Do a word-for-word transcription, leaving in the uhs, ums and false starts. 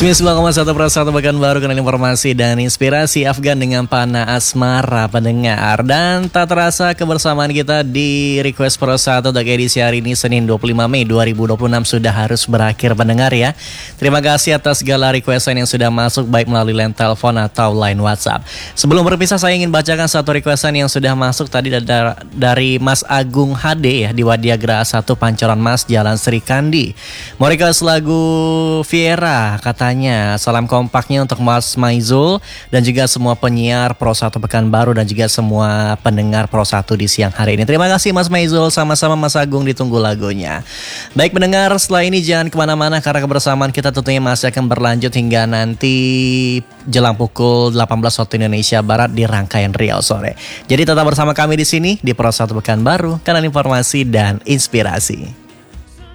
sembilan puluh sembilan koma satu Pro satu Pekanbaru, kenal informasi dan inspirasi Afgan dengan Pana Asmara pendengar. Dan tak terasa kebersamaan kita di Request Pro satu untuk edisi hari ini Senin dua puluh lima Mei dua ribu dua puluh enam sudah harus berakhir pendengar ya. Terima kasih atas segala requestan yang sudah masuk baik melalui line telepon atau line WhatsApp. Sebelum berpisah saya ingin bacakan satu requestan yang sudah masuk tadi dari Mas Agung H D ya di Wadiagra satu Pancoran Mas Jalan Sri Kandi. Mau request lagu Viera katanya. Salam kompaknya untuk Mas Maizul dan juga semua penyiar Pro satu Pekanbaru dan juga semua pendengar Pro satu di siang hari ini. Terima kasih Mas Maizul, sama-sama Mas Agung, ditunggu lagunya. Baik pendengar, setelah ini jangan kemana-mana karena kebersamaan kita tentunya masih akan berlanjut hingga nanti jelang pukul delapan belas waktu Indonesia Barat di rangkaian Riau sore. Jadi tetap bersama kami di sini di Pro satu Pekanbaru, kanal informasi dan inspirasi.